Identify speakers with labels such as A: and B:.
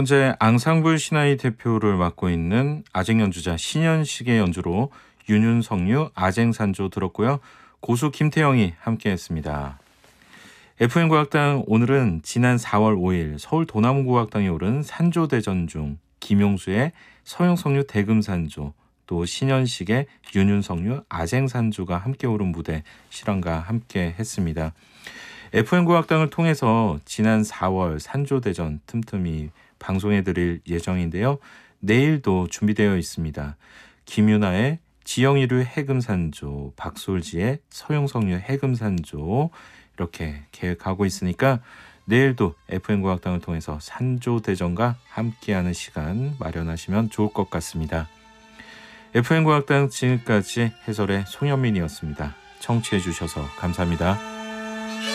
A: 현재 앙상블 신화의 대표를 맡고 있는 아쟁 연주자 신현식의 연주로 윤윤석류 아쟁산조 들었고요. 고수 김태영이 함께했습니다. FM국악당 오늘은 지난 4월 5일 서울 도남구악당에 오른 산조대전 중 김용수의 서영석류 대금산조, 또 신현식의 윤윤석류 아쟁산조가 함께 오른 무대 실황과 함께 했습니다. FM국악당을 통해서 지난 4월 산조대전 틈틈이 방송해드릴 예정인데요. 내일도 준비되어 있습니다. 김윤아의 지영이류 해금산조, 박솔지의 서영석류 해금산조 이렇게 계획하고 있으니까 내일도 FM국악당을 통해서 산조대전과 함께하는 시간 마련하시면 좋을 것 같습니다. FM국악당 지금까지 해설의 송현민이었습니다. 청취해 주셔서 감사합니다.